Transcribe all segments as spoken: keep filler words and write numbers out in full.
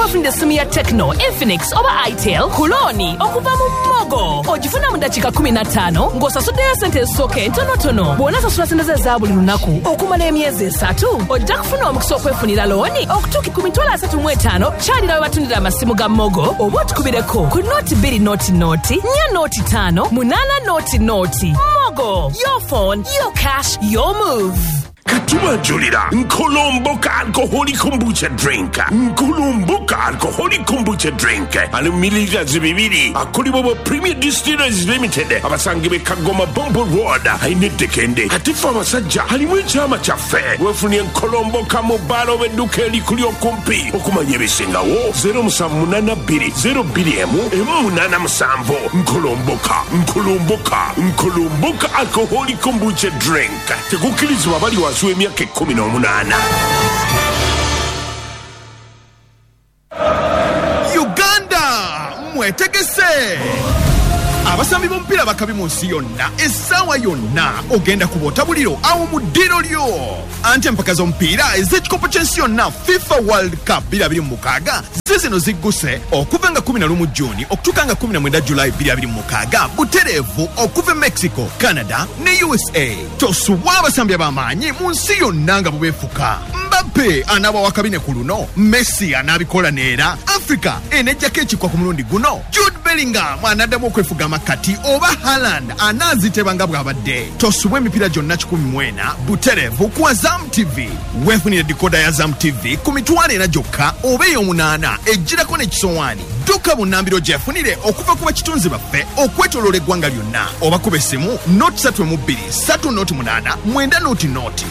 wafunde simu ya Tecno, Infinix oba Itel kuloni okuva mu Mogo. Ogifuna mu dakika kumi na ttaano ng'osasuddeyo ssente ezisooka entonotono. Bw'onaasasula ssente ze eza buli lunaku okumala emyezi esatu ojja kufuna omukisa okwefunira looni okutuuka ku mitwalo asatu mu etaano kyalira we batundira amasimu ga Mogo oba otukubireko ku nooti bbiri nooti nooti nnya nooti ttaano munaana nooti nooti. Mogo, your phone, your cash, your move. Katiwa Julira, Nkolomboka alcoholic kombucha drink. Nkolomboka alcoholic kombucha drink. Alumiliga zibibiri. Akolibobo Premier Distillers Limited. Abasangibe Kagoma Bombo Road. Ainete kende. Hatifa masajja. Halimwe chama chafe. Wefuni Nkolomboka mobalo weduke likulio kumpi. Okumanye bisinga wo. Zero musamunana biri. Zero biri emu. Emu munana musamvo. Nkolomboka. Nkolomboka. Nkolomboka alcoholic kombucha drink. Tegukilizi wabali wa Suwe miaka kumi na munana. Uganda mwetegese abasambi bompira bakabi mu nsi yonna essaawa yonna ogenda kubota buliro awo mu ddiro lyo anti empaka z'omupiira ez'ekikopo ky'ensi yonna FIFA World Cup bbiri abiri mu mukaaga zizino zigguse okuva nga kumi na lumu Juni okutuuka nga kumi na mwenda Julayi bbiri abiri mu mukaaga butereevu okuva Mexico, Canada ne U S A. Tosubwa abasambi ab'amaanyi mu nsi yonna nga bubeefuka. Mbappe anaaba wakabine ku luno, Messi anaabikola neera, Africa enejjako ekikwa ku mulundi guno, Jude Bellingham anaddamu okwefuga amakati oba Haaland anaazitebanga bw'abadde. Tosubwa emipiira gyonna kikumi mu ena butereevu ku Azam T V. Weefunire dikoda ya Azam T V ku mitwalo ena gyokka oba ey'omunaana ejjirako n'ekisowaani. Dduka mu nnambiro gyefunire okuva ku bakitunzi baffe okwetooloola eggwanga lyonna oba kuba essimu nooti ssatu mu bbiri ssatu nooti munaana mwenda nooti nooti.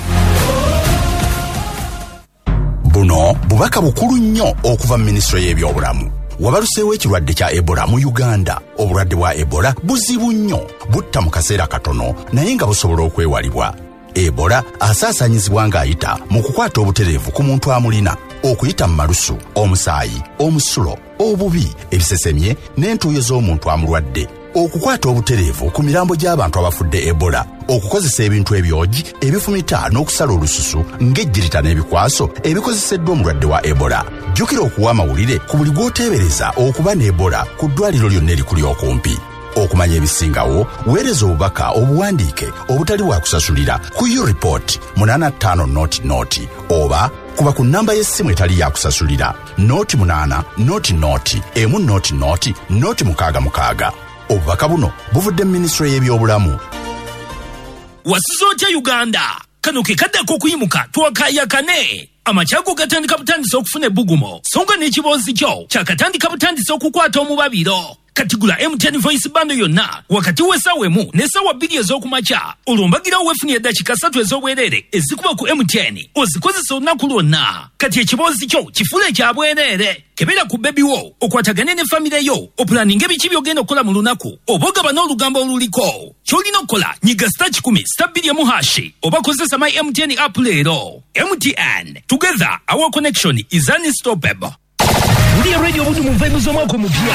Buno bubaka bukulu nnyo okuva mu minisitule y'ebyobulamu. Wabaluseewo ekirwadde kya Ebola mu Uganda. Obulwadde bwa Ebola buzibu nnyo, butta mu kaseera katono naye nga busobola okwewalibwa. Ebola asaasaanyizibwa ng'ayita mu kukwata obutereevu ku muntu amulina, okuyita mu malusu, omusaayi, omusulo, obubi, ebisesemye n'entuuyo z'omuntu amulwadde, okukwata obutereevu ku mirambo gy'abantu abafudde Ebola, okukozesa ebintu ebyogi ebifumita n'okusala olususu ng'ejjirita n'ebikwaso ebikozeseddwa omulwadde wa Ebola. Jjukira okuwa amawulire ku buli gw'oteebereza okuba ne Ebola ku ddwaliro lyonna erikuli okumpi. Okumanya ebisingawo, weereza obubaka obuwandiike obutali bwa kusasulira ku U-Report munaana ttaano nooti nooti oba kuba ku nnamba y'essimu etali ya kusasulira nooti munaana nooti nooti emu nooti nooti nooti mukaaga mukaaga. Obubaka buno buvudde mu minisitule y'ebyobulamu. Wasooja Uganda kano ke kaddako okuyimuka twakayakane. Amachako gatandika butandisa okufuna ebbugumo songa n'ekiboozi kyo kyakatandika butandisa okukwata omubabiro. Katigula M ten voice bando yonna wakati w'essaawa emu n'essaawa bbiri ez'okumakya olwombagira weefunye eddakiika ssatu ez'obwereere ezikuba ku M ten ozikozesa olunaku lwonna. Kati ekiboozi kyo kifule ekya bwereere. Kebera ku bebi wo okwatagane ne famire yo opulaninga ebiki by'ogenda okukola mu lunaku oba ogaba n'olugambo oluliko. Ky'olina okukola nyiga star kikumi star bbiri emu hashi oba kozesa my M ten app leero. M T N, together our connection is unstoppable. Ndiye radio budu mu vibes z'omwaka omupya.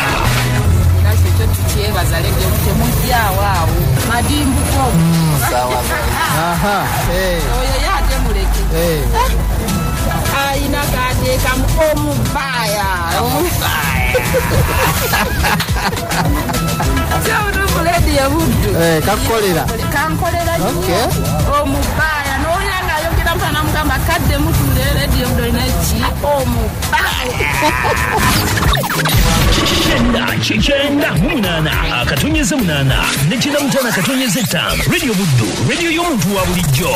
Bazale ndio mtemujia wao madimbu kwa sawa. Aha, eh oyo yade muleke eh aina kade kamkomu baya baya Sio muledi ya budu eh kakolera kankolera okay omubaya no yanga yongera mfana mugamba kadde mutulere dio ndo inachi omubaya. Chenda, chenda, munana, akatonyeze munana, nechida mutana akatonyeze tano. Radio Budu, radio y'omuntu wa bulijjo.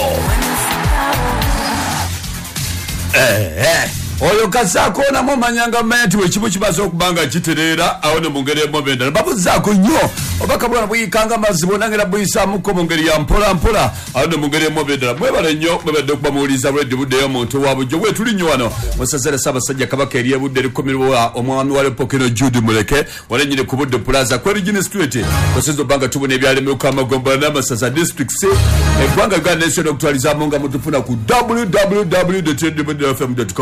Eh, eh. Oyo kasako na momanyanga meti wechibu chibazo okubanga kiterera awone mungere mobenda babuzako nnyo obaka bwana buyikanga mazibo nangera buyisa muko mungere ya mpola mpola awone mungere mobenda mwebale nnyo mwebade okuba muliza Radio Budde y'omuntu wabujjo gwe tuli nnyo wano musazera sabasajja kabaka eriye budde likomirwa omwami wale Pokeno Jude Muleke wale nyine ku Budde Plaza kwa Regina Street kosezo banga tubone byaleme ukama gomba na Masasa District C ekwanga ga national actualiza munga mutufuna ku w w w dot radio budde f m dot com kale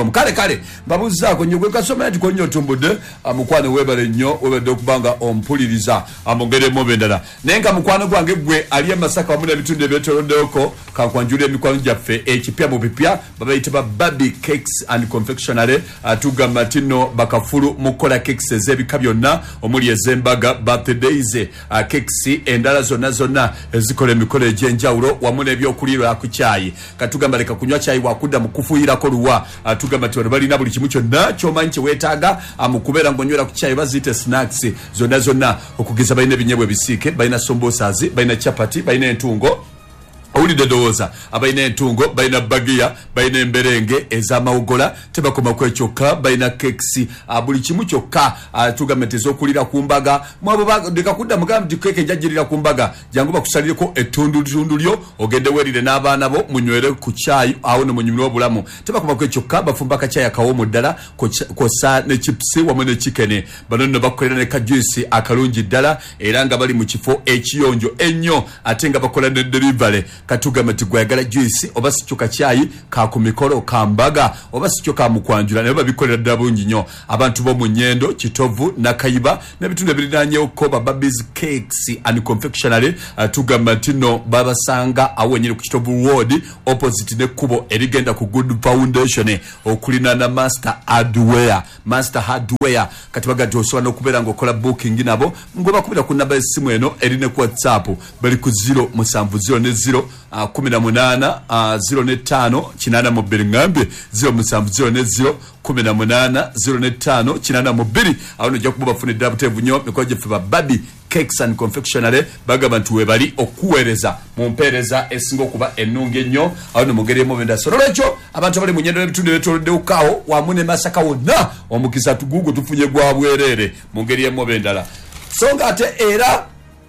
kale babuzaako nnyo gwe kasoma nti konyo tumbudde mukwano webale nnyo webadde okubanga ompuliriza amongeremu bendala naye nga mukwano gwange gwe ali emasaka wamu n'ebitundu ebyetoloddeoko kankwanjula emikwano gyaffe ekipya mu bipya babayita ba Baby Cakes and Confectionery atugamba tino bakafulu mukola cakes ez'ebika byonna omuli ez'embaga birthdays cakes endala zonna zonna ezikola emikolo egy'enjawulo wamu n'ebyokulirwa ku kyayi katugamba leka kunywa kyayi wakudda mu kufuuyirako luwa atugamba ti bano balina buli kimu kyonna ky'omanyi kye weetaaga mu kubeera ng'onywera ku kyayi baziyita snacks zonna zonna okugeza balina ebinyeebwa ebisiike balina sombosas balina chapati balina entungo awulidde dowooza abalina entungo balina bagiya balina emberenge ez'amawugola tebakoma kwekyokka balina kekisi buli kimu kyokka tugambe tezokulira ku mbaga mwabo dekakudda mugamba nti keke njagirira ku mbaga jangu bakusalireko ettundutundu lyo ogende werire n'abaana bo munywere ku kyayi awo ne munyumire obulamu tebakoma kwekyokka bafumba ka kyayi akawomu ddala kosa ne chipsi wamu ne chikene bano nno bakolera ne kajuisi akalungi ddala era nga bali mu kifo ekiyonjo ennyo ate nga bakola ne delivery katugamba ti gwayagala juice oba si kyoka kyayi ka ku mikolo ka mbaga oba si kyoka mukwanjula naye babikolera ddala bulungi nnyo abantu bo mu Nyendo Kitovu Nakayiba n'ebitundu ebirinaanyewo ko ba Baby's Cakes and Confectionery tugamba nti no babasanga awenyere ku Kitovu Ward opposite ne kubo erigenda ku Good Foundation okulina na Master Hardware Master Hardware kati bagadde osobola n'okubeera ng'okola booking nabo ng'obakubira ku namba y'essimu eno erine ku WhatsApp bali ku zero musanvu zero ne zero kumi na munana zero ne tano kinana mu bbiri ngambe zero musanvu zero ne zero kumi na munana zero ne tano kinana mu bbiri awo nojja kuba bafunidde buteevu nnyo mikolo gyeffe ba Baby Cakes and Confectionery bagamba nti webali okuweereza mu mpeereza esinga okuba ennungi ennyo awo ne mugeremu benda solo lwekyo abantu abali mu Nyendo n'ebitundu ebyetoloddewokaawo wamu ne Masaka wonna omukisa tugugu tufunye gwa bwereere mu ngeri emu bendala so nga ate era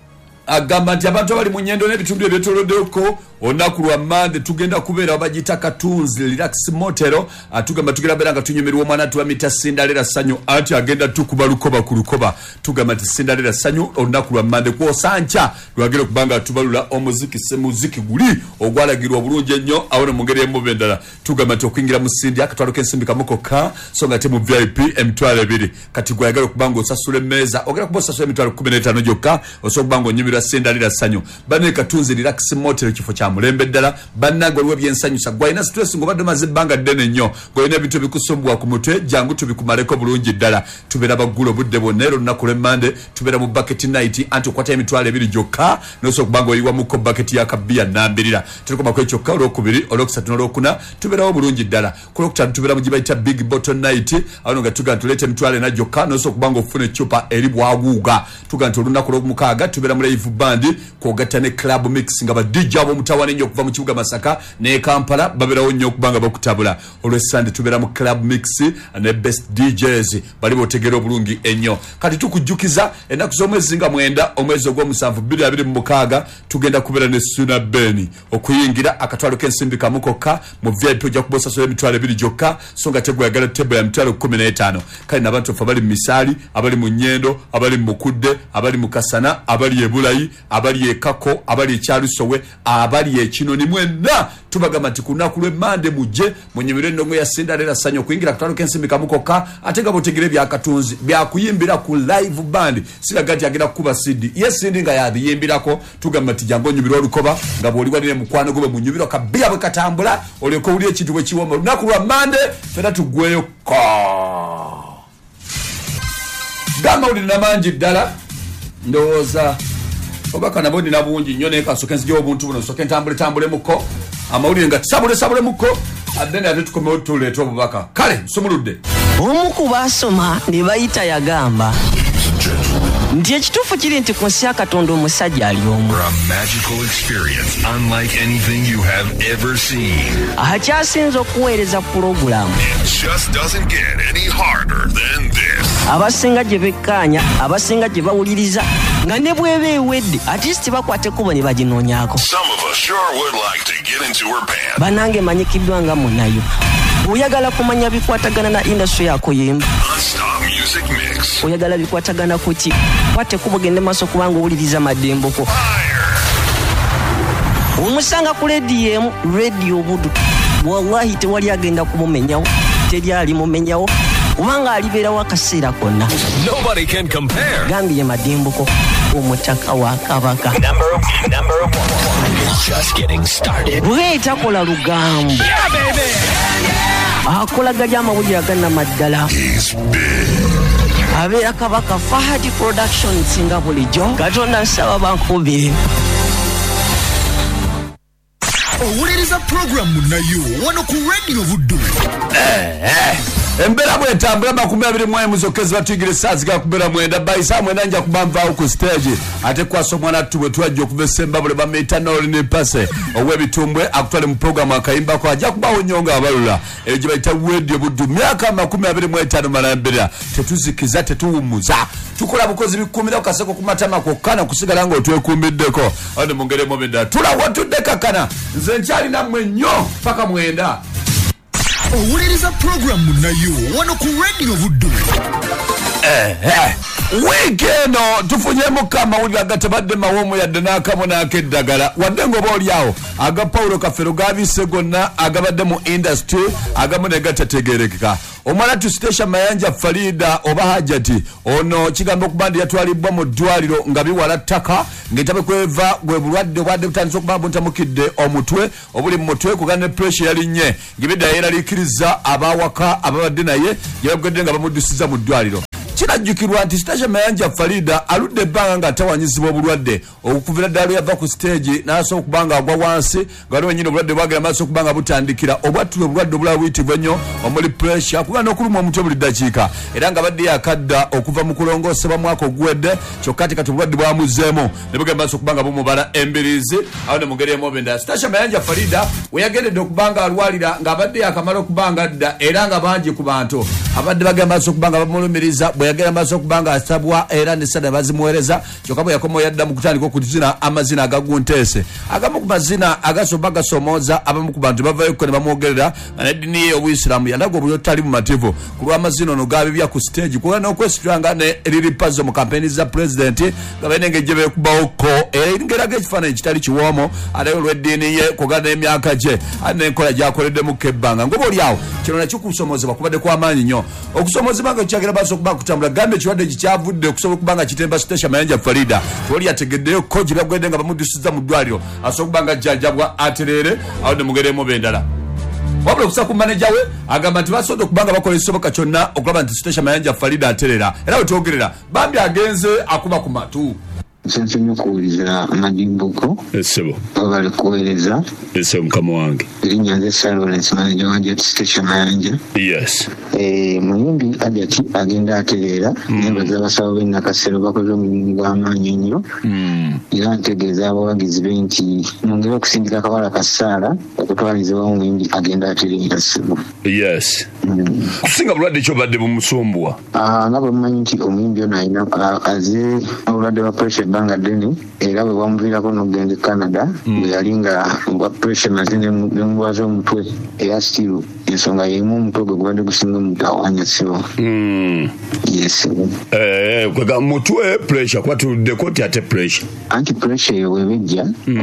agamba nti abantu abali mu Nyendo n'ebitundu ebyetoloddeko olunaku lwa Mande tugenda kubeera abagiyita Katunzi Relax Motero atugamba tugenda beera nga tunyumirwa omwana tubamita Sindalera Sanyu anti agenda tukuba lukoba ku lukoba tugamba nti Sindalera Sanyu olunaku lwa Mande kwosanca lwagera okubanga tubalula omuziki semuziki guli ogwalagirwa bulungi ennyo awo ne mu ngeri emu bendala tugamba nti okuyingira mu Sindi akatwalo k'ensimbi kamokoka so nga te mu V I P emitwalo ebiri kati gwayagala okubanga osasula emmeeza ogera kuba osasula emitwalo kumi n'etaano gyokka osobola okubanga onyumirwa Sindalera Sanyu bane Katunzi Relax Motero kifo kya mulembe ddala bannange oliwo byensanyusa gwalina stress ng'obadde omaze ebbanga ddene nnyo ng'olina ebintu ebikusumbwa ku mutwe jangu tubikumaleko bulungi ddala tubeera baggula obudde bwonna era olunaku lwe Mande tubeera mu bucket night anti okwata emitwalo ebiri gyokka nosobola okubanga oyiwamuko bucket ya kabiya nambirira tulikomako ekyokka olwokubiri olwokusatu n'olwokuna tubeerawo bulungi ddala ku lwokutaano tubeera mu gibayita big bottle night awo nga tugaa tuleeta emitwalo ena gyokka nosobola okubanga ofuna ecupa eri bwawuuga tugaa nti olunaku lw'omukaaga tubeera mu live band kwogatta ne club mix nga ba D J ab'omutawaana ennyo okuva mu kibuga Masaka ne Kampala babeerawo nnyo okubanga bakutabula olw'essande tubeera mu club mix ne best D Js bali botegera obulungi ennyo kati tukujjukiza ennaku z'omwezi nga mwenda omwezi ogw'omusanvu bbiri abiri mu mukaaga tugenda kubeera ne Suna Beni okuyingira akatwalo k'ensimbi kamu kokka mu V I P ojja kuba osasula emitwalo ebiri gyokka so nga tegwayagala tebo ya mitwalo kumi n'etaano kale n'abantu ffe abali mu Misaali abali mu Nyendo abali mu Mukudde abali mu Kasana abali e Bulayi abali e Kako abali e Kyalusowe abali e Kinoni mwenna tubagamba nti ku lunaku lwe Mande mujje munyumirwe endongo ya Sindalera Sanyu okuyingira akatwalo k'ensimbi kamu kokka ate nga botegere bya Katunzi byakuyimbira ku live band siraga nti agenda kukuba Sidi ye Sidi nga yabiyimbirako tugamba nti jangu onyumirwa olukoba nga bw'oli walire mukwano gwe munyumirwa kabiya bwe katambula olyoka owulira ekintu bwe kiwoma olunaku lwa Mande fena tugweyo ko gamba olina mangi ddala ndowooza obaka nabo nina bungi nnyo naye kasooke nzigyewo obuntu buno sooke ntambule tambulemuko amawulire nga tisabule sabulemuko adde ne ate tukomewo tuleeta obubaka kale nsumuludde omu ku baasoma ne bayita yagamba nti ekituufu kiri nti ku nsi ya Katonda omusajja ali omu akyasinza okuweereza pulogulaamu abasinga gye bekkaanya abasinga gye bawuliriza nga ne bweba ewedde atisiti bakwate kubo ne baginoonyaako banange manyikiddwa nga munayo oyagala kumanya bikwatagana na industry yako yemba oyagala bikwatagana ku ki kwate kubo gende maaso kubanga owuliriza maddemboko omusanga ku rediyo emu rediyo budu wallahi tewali agenda kumumenyawo teryali mumenyawo kubanga alibeerawo akaseera konna. Nobody can compare. Gambye Madimbuko omutaka wa Kabaka. Just getting started. Bwe takola lugambo. Yeah, baby. Akola gali amawulire agannamaddala. Abeera Kabaka Fahad Productions nga bulijjo. Katonda nsaba bankubire. Owuliriza programu nayo wano ku Radio Buddu. Eh eh. Embera bwetambula makumi abiri mu emu zokka zibatigire saazi ga kubera mwenda bayisa mwenda nja kubamvaawo ku stage ate kwaso mwana tubwe twajja okuva esemba bule bameeta n'oli ne pase ow'ebitumbwe akutwale mu programu akayimbako ajja kubawo nnyo nga abalula eyo gye bayita Radio Buddu myaka makumi abiri mu etaano malambira tetuzikiza tetuwummuza tukola bukozi bikumira kaseko ku matama kokka na kusigala nga otwekuumiddeko ane mu ngeri emobenda tula watudde kakana nze nkyali nammwe nnyo paka mwenda. Owuliriza programu nayo wano ku Radio Buddu. Eh eh. Weekendo tufunyemu kama uli agatabadde mawomo yadde n'akamu n'akeddagala wadde ng'oba olyawo aga Paulo Kafero gaabise gonna agabadde mu industry agamu ne gatategeerekeka. Omwana tu station Mayanja Farida oba Hajati ono kigambo okuba nti yatwalibwa mu ddwaliro nga biwala ttaka ng'etabe kweva gwe bulwadde obwadde butandise okuba buntamukidde omutwe obuli mu mutwe kugana ne pressure yalinnye ng'ebidda yeraliikiriza abawaka ababadde naye yayogedde nga bamuddusiza mu ddwaliro. Kirajjukirwa nti station Mayanja Farida aludde ebbanga nga atawanyizibwa obulwadde okuvira ddala yava ku stage n'asobola okuba nga agwa wansi nga waliwo nnyini obulwadde bwagera maaso okuba nga butandikira obwatula obulwadde obulala buyitibwa ennyo omuli pressure kuba n'okuluma omutwe buli ddakiika era nga badde yakadda okuva mu kulongoosebwa mwaka oguwedde kyokka ati kati obulwadde bwamuzeemu ne bugenda maaso okuba nga bumubala embiriizi awo ne mu ngeri emobenda. Station Mayanja Farida we yagendedde okuba nga alwalira ng'abadde yakamala okuba nga adda era nga bangi ku bantu abadde bagenda maaso okuba nga bamulumiriza yagera maso kubanga asabwa era nesada bazimuwereza kyokabo yakomo yadda mu kutandika okuzina amazina agagunteese agamu ku mazina agasoba gasomoza abamu ku bantu bavayo ko ne bamwogerera na dini ye obuyisilamu yalago obuyo tali mu mativu kulwa amazina ono gabibya ku stage kuba n'okwesitranga ne eriri pazo mu campaign za president gabenenge jebe kubawo ko era gekifaananyi kitali kiwoomo ate olw'eddiini ye kugana emyaka gye ate n'enkola gyakoledde mu kebbanga ngoba oliawo kino nakyo kusomozebwa kubadde kw'amaanyi nnyo okusomozebwa nga kyagera baso okuba kutambula gambe ekirwadde kikyavudde okusobola okuba nga kitemba station Mayanja Farida toli yategeddeyo ko gye bagwedde nga bamuddusiza mu ddwaliro asobola okuba nga jjanjabwa atereere awo ne mugeremu bendala wabula okusa ku manaja we agamba nti basobodde okuba nga bakola ekisoboka kyonna okulaba nti station Mayanja Farida atereera era we twogerera bambi agenze akuba ku matu. Nsonyi okuwuliriza Madimbuko essebo bali kuweereza essebo mukama wange erinnya nze Lawrence manager wa Jet Station Mayanja. Yes. Eh, muyimbi Ajati agenda atereera nembaza abasawo b'e Nakasero bakoze omulimu gw'amaanyi ennyo era ntegeeza abawagizi be nti mwongere okusindika akawala kasaala okutwalizibwa omuyimbi agenda atereera ssebo. Yes. Kusinga bulwadde ki obadde bumusumbuwa? Nga bwe mumanyi nti omuyimbi ono alina aze obulwadde bwa pressure banga ddene era bwe bamuviirako n'okugenda e Canada bwe yali nga bwa pressure naze n'emulwaza omutwe era still ensonga yemu omutwe gwe gubadde gusinga omutawanya ssebo. Yes. Eh, kwega mutwe pressure kwatuddeko ti ate pressure anti pressure eyo webejja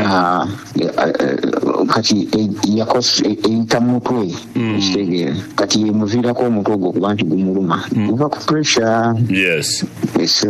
kati eyita mutwe kitegeera kati yemuviirako omutwe ogwo okuba nti gumuluma guva ku pressure. Yes. Yes.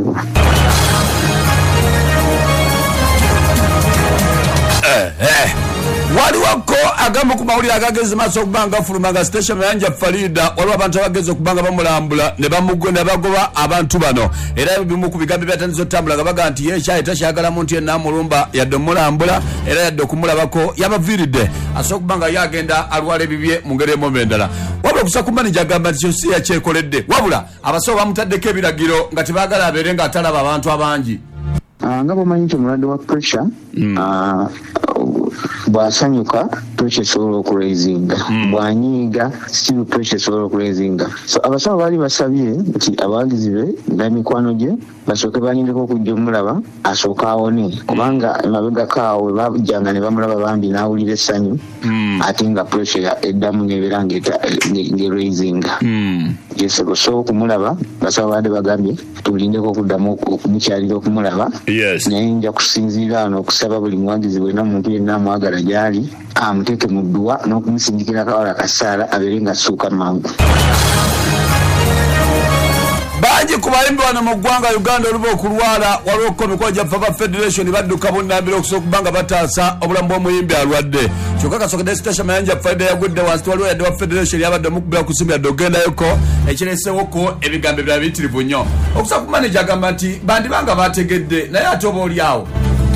Eh eh waliwako agamu ku mawulire agageze maaso okuba nga fuluma nga station Mayanja Farida waliwo abantu abageze okuba nga bamulambula ne bamugwe ne bagoba abantu bano era bimu ku bigambo byatandise otambula nga baga nti yekyayi takyagala muntu yenna amulumba yadde omulambula era yadde okumulabako yabaviiridde asobola okuba nga yagenda alwala ebibye mu ngeri emu endala wabula okusa ku manija agamba nti kyosi yakyekoledde wabula abasawo bamutaddeko ebiragiro nga tebaagala abeere nga atalaba abantu abangi. Nga bwomanyi nti omulwadde wa pressure bw'asanyuka pressure esobola okuraisinga bw'anyiiga still pressure esobola okuraisinga. So abasawo baali basabye nti abawagizi be n'emikwano gye basooke balindeko okujja omulaba asooke awone kubanga emabegako awo we bajjanga ne bamulaba bambi n'awulira essanyu ate nga pressure eddamu n'ebeera ng'eraisinga. So okumulaba basawo baadde bagambye tulindeko okuddamu okumukyalira okumulaba Yes. naye nja kusinziira wano okusaba buli muwagizi bwena muntu yenna amwagala gyali amuteeke mu dduwa n'okumusindikira akawala kasaala abeere nga assuuka mangu. bangi ku bayimbi wano mu ggwanga Uganda oluba okulwala waliwo ku mikono gyaffe aba federation badduka bunnambiro okusobola okuba nga bataasa obulamu bw'omuyimbi alwadde kyokka kasokedde station mayanja faida yagudde wansi tewaliwo yadde wa federation yabadde omukubira ku simu yadde ogendayoko ekiresewoko ebigambo ebirala biyitirivu nnyo okusa ku manager agamba nti bandibanga bategedde naye ate oba oli awo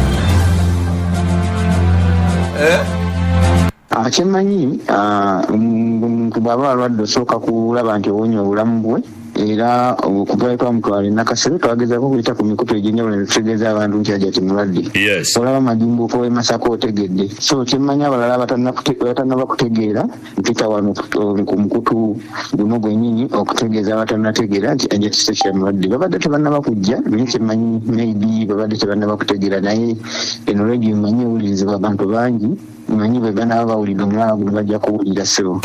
kyemmanyi omuntu bw'aba alwadde osooka kulaba nti owonya obulamu bwe era okuva twamutwala e Nakasero twagezaako okuyita ku mikutu egy'enjawulo ne tutegeeza abantu nti ajja timulwadde olaba madimbuko w'e Masaka otegedde so kyemmanyi abalala batannaba kutegeera mpita wano ku mukutu guno gwennyini okutegeeza abatannategeera nti ajja tisekya mulwadde babadde tebannaba kujja naye kyemmanyi maybe babadde tebannaba kutegeera naye eno radio manyi ewulirizibwa abantu bangi manyi bwe banaba bawulidde omulala guno bajja kuwulira sebo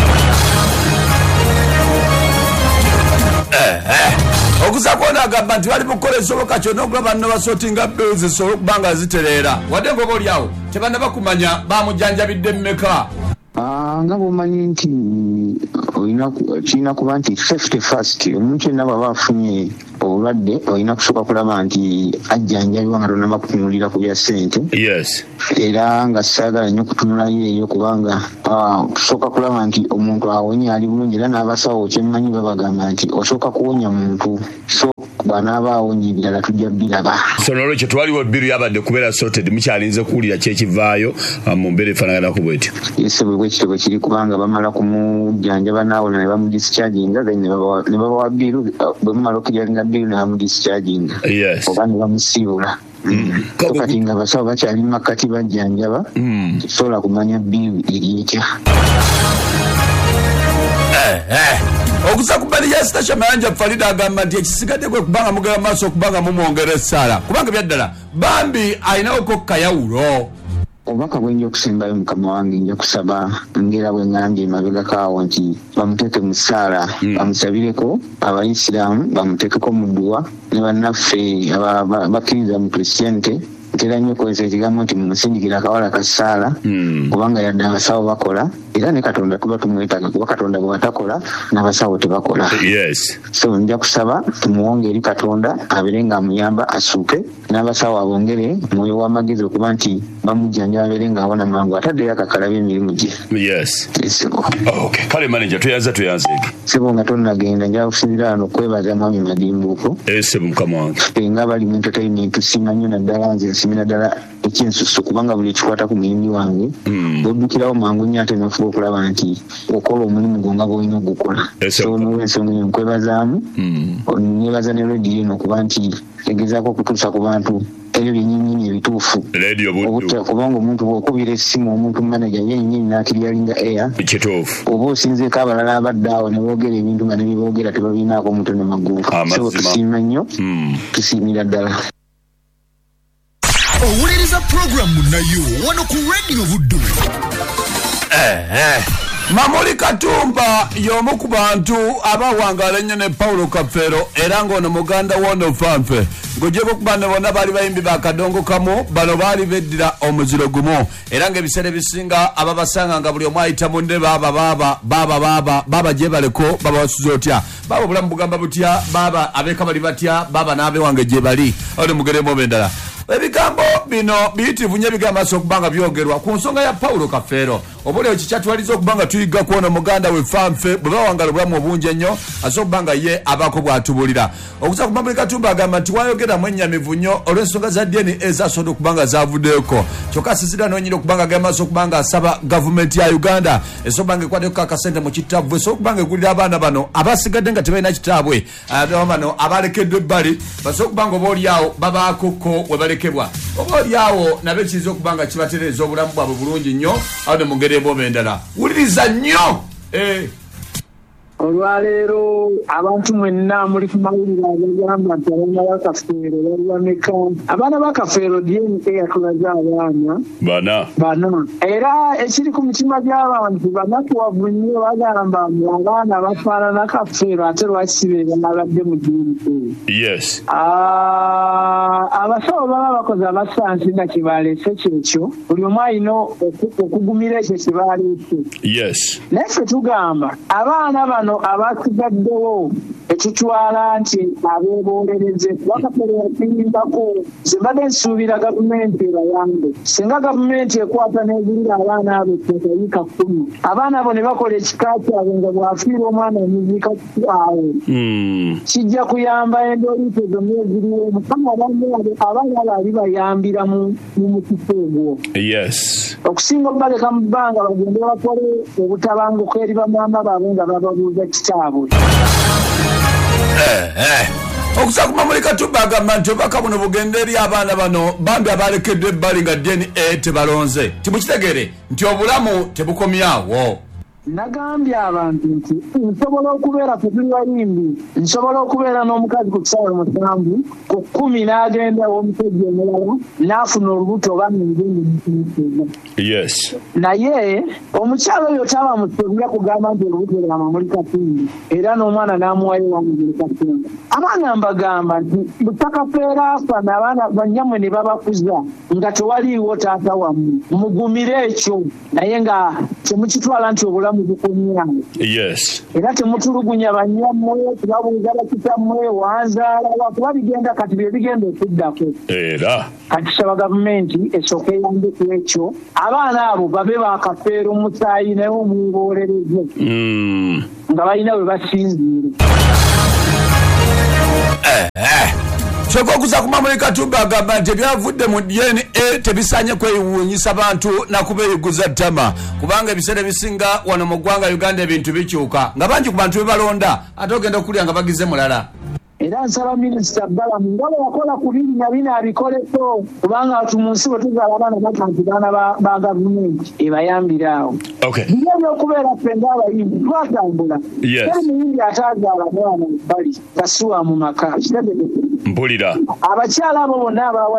okusa kwona agamba nti bali mukukola ekisoboka kyonna okulaba nno basootinga bills zisobole okuba nga zitereera wadde ngaoba oli awo tebannaba kumanya bamujjanjabidde mmeka nga bwomanyi nti kirina kuba nti safety first omuntu yenna bwaba afunye obulwadde olina kusooka kulaba nti ajjanjabibwa nga tonnaba kutunulira ku bya ssente era nga saagala nnyo kutunulayo eyo kubanga tusooka kulaba nti omuntu awonye ali bulungi era n'abasawo kyemmanyi babagamba nti osooka kuwonya muntu so bw'anaaba awonye ebirala tujja biraba so nolwekyo twaliwo bbiru yabadde kubeera sorted mukyalinze kuwulira kyekivaayo mu mbeera efaanaganako bwetyo ese bwe bwekityo bwe kiri kubanga bamala kumujjanjaba naawona ne bamudischarginga then ne babawa bbiru bwe mumala okujjalinga bbiru ne bamudischarginga oba ne bamusiibula kati nga basawo bakyali makkati bajjanjaba tusobola kumanya bbiru eri etya okusa ku bbali ya station mayanja Farida agamba nti ekisigadde kwe kubanga mugera maaso okubanga mumwongera essaala kubanga byaddala bambi alinawoko kayawulo obubaka bwenja okusembayo mukama wange nja kusaba ngera bwe ngambye emabegakaawo nti bamuteeke mu ssaala bamusabireko abaisiraamu bamuteekeko mu dduwa ne bannaffe bakkiriza mu christianity ntera nnyo okozesa ekigambo nti mumusindikira akawala ka ssaala kubanga yadde abasawo bakola era ne katonda tuba tumwetaaga kuba katonda bwe batakola n'abasawo tebakola so nja kusaba tumuwonge eri katonda abeere nga amuyamba asuuke n'abasawo abongere mwoyo w'amagezi okuba nti bamujjanja abeere ng'awona mangu ataddeyo akakalaba emirimu gye kale manager tuyanza tuyanzeege sebo nga tonnagenda njala kusinzira wano okwebaza mwami madimbuuko sebo mukama wange nga bali mu entertainment tusiima nnyo naddala nze nsimira ddala ekyensusu kubanga buli ekikwata ku muyimbi wange oddukirawo mangu nnyo ate nofuba okulaba nti okola omulimu gwo nga bwolina ogukola so nolwensonga eyo nkwebazaamu nebaza ne radio eno okuba nti egezaako okutuusa ku bantu ebyo byenyinyini ebituufu kubanga omuntu bw'okubira essimu omuntu manager yennyini n'akiryalinga air kituufu oba osinzeeko abalala abadde awo ne boogera ebintu nga ne byeboogera tebabinaako omuntu ne maggulu so tusiima nnyo tusiimira ddala owuliriza puroguramu nayo wano ku radio buddu Mamuli Katumba y'omu ku bantu abawangala ennyo ne Paulo Kafero era ng'ono muganda wono fanfe ng'ogyeko ku bano bonna baali bayimbi ba kadongo kamu bano baali beddira omuziro gumu era ng'ebiseera ebisinga ababasanga nga buli omu ayita munne baaba baaba baaba baaba baaba gye baleko baba basuze otya baaba obulamu bugamba butya baaba abeeka bali batya baaba n'abewange gye bali awo ne mugeremu obendala ebigambo bino biyitirivu nnyo ebigamba aso okubanga byogerwa ku nsonga ya Paulo Kafero obolewo kikyatwaliza okubanga tuyiga kuona muganda we fanfe bwe bawangala obulamu obungi ennyo aso okubanga ye abaako bw'atubulira okusa ku Mamuli Katumba agamba nti wayogeramu ennyamivu nnyo olw'ensonga za D N A ezasobola okubanga zavuddeeko kyokka sisira nonyina okubanga agamba aso okubanga asaba gavumenti ya Uganda esobola okubanga ekwateko akasente mu kitaabwe esobola okubanga egulira abaana bano abasigadde nga tebalina kitaabwe bano abalekeddwa ebbali basobola okubanga oba oliawo babaakoko we bale kebwa oba oliawo nabe kiza okubanga kibatereza obulamu bwabwe bulungi nnyo awo ne mugere eboba endala wuliriza nnyo olwaleero abantu mwenna muli ku mawulire agagamba nti abaana bakafeero bali bameka. Abaana bakafeero D N A yatulaze abaana bana bana era ekiri ku mitima gy'abantu banakuwavu nnyo bagamba mbu abaana bafaanana kafeero ate lwaki beera nabadde mu D N A. Yes. Abasawo baba bakoze abasansi nga kyebaleese kyekyo buli omu alina okugumira ekyo kyebaleese. Yes. Naye ffe tugamba abaana bano abasigaddewo ekitwala nti abeebolereze bakafeero yakiyindako zibadde nsuubira gavumenti ebayambe. Singa gavumenti ekwata n'ezirira abaana abo ettaka yiika kkumi abaana abo ne bakola ekika kyabwe nga bw'afiira omwana omuziika awo kijja kuyamba endoliito zonna eziriwo mukama abaana abo ali bayambira mu mukifo ogwo. Yes. Okusinga okubaleka mu bbanga bagende bakole obutabanguko eri bamaama baabwe nga bababuuza kitaabwe. Eh, eh. Okusakuma muri Katuba agamba nti obubaka buno bugenda eri abaana bano bambi abalekeddwa ebbali nga D N A tebalonze. Timukitegere nti obulamu tebukomyawo. Nagambye abantu nti nsobola okubeera ku bayimbi, nsobola okubeera n'omukazi ku kisaawe musanvu ku kkumi n'agenda omusajja omulala n'afuna olubuto oba n'engendo. Yes. Naye omukyalo oyo taba musobya kugamba nti olubuto lwama muli Katumbi era n'omwana n'amuwayo wamugere Katumbi. Abaana mbagamba nti butakafeera afa n'abaana bannyamwe ne babakuza nga tewaliiwo taata wammwe mugumire ekyo naye nga temukitwala nti obulamu bukomyawo. Yes. Era temutulugunya bannyammwe tubabuuza bakitammwe wanzaala lwakuba bigenda kati bye bigenda okuddako. Era kati saba gavumenti esooka eyambe ku ekyo abaana abo babe bakafeera omusaayi naye omwiboolereze nga balina we basinziire. Eh, eh. Kyokka okusakuma muri Katuba agamba nti ebyavudde mu D N A tebisanye kwewuunyisa bantu nakubeeyiguza ttama kubanga ebiseera ebisinga wano mu ggwanga Uganda ebintu bikyuka nga bangi ku bantu bebalonda ate ogenda okulya nga bagize mulala. Era nsaba minisita Balamu ngalo yakola ku biri na bina abikoleso kubanga watu mu nsi bwe tuzaala abaana batanti baana ba gavumenti ebayambira awo. Okay. Biri ebyokubeera ffe ng'abayimbi twatambula. Yes. Era omuyimbi ataazaala mwana bali tasuwa mu maka. Mpulira. Abakyala abo bonna abawa